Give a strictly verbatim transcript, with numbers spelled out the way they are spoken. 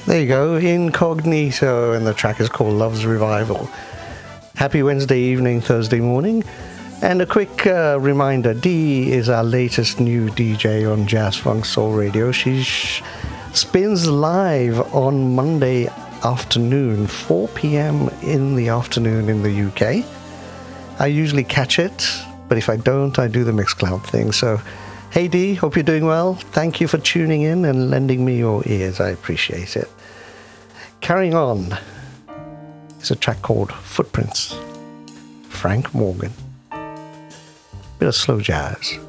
There you go, Incognito, and the track is called Love's Revival. Happy Wednesday evening, Thursday morning. And a quick uh, reminder, Dee is our latest new D J on Jazz Funk Soul Radio. She sh- spins live on Monday afternoon, four p.m. in the afternoon in the U K. I usually catch it, but if I don't, I do the Mixcloud thing. So, hey Dee, hope you're doing well. Thank you for tuning in and lending me your ears. I appreciate it. Carrying on, it's a track called Footprints, Frank Morgan. Bit of slow jazz.